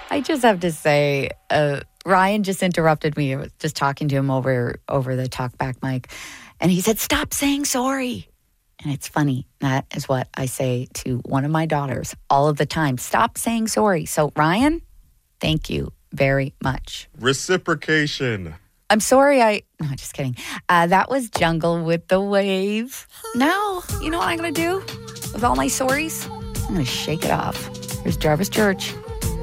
I just have to say, Ryan just interrupted me. I was just talking to him over the talkback mic, and he said, "Stop saying sorry." And it's funny. That is what I say to one of my daughters all of the time. Stop saying sorry. So, Ryan, thank you very much. Reciprocation. I'm sorry. No, just kidding. That was Jungle with the Wave. Now, you know what I'm going to do with all my sorries? I'm going to shake it off. Here's Jarvis Church.